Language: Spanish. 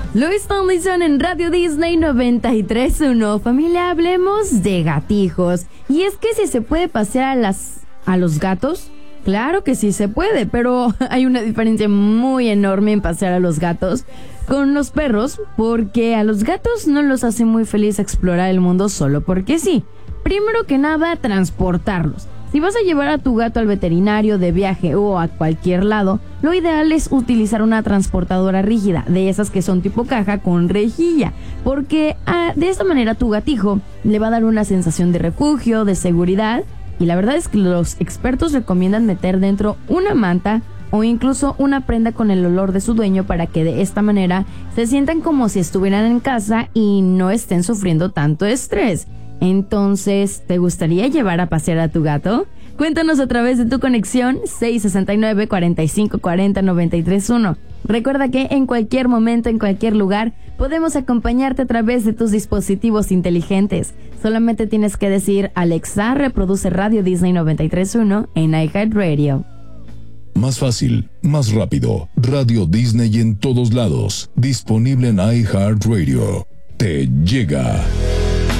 Luis Tomlinson en Radio Disney 93.1. Familia, hablemos de gatijos. Y es que si se puede pasear a los gatos, claro que sí se puede, pero hay una diferencia muy enorme en pasear a los gatos con los perros, porque a los gatos no los hace muy feliz explorar el mundo solo porque sí. Primero que nada, transportarlos. Si vas a llevar a tu gato al veterinario, de viaje o a cualquier lado, lo ideal es utilizar una transportadora rígida, de esas que son tipo caja con rejilla, porque de esta manera tu gatijo le va a dar una sensación de refugio, de seguridad, y la verdad es que los expertos recomiendan meter dentro una manta o incluso una prenda con el olor de su dueño para que de esta manera se sientan como si estuvieran en casa y no estén sufriendo tanto estrés. Entonces, ¿te gustaría llevar a pasear a tu gato? Cuéntanos a través de tu conexión 669-4540-931. Recuerda que en cualquier momento, en cualquier lugar, podemos acompañarte a través de tus dispositivos inteligentes. Solamente tienes que decir: Alexa, reproduce Radio Disney 93.1 en iHeartRadio. Más fácil, más rápido. Radio Disney en todos lados. Disponible en iHeartRadio. Te llega.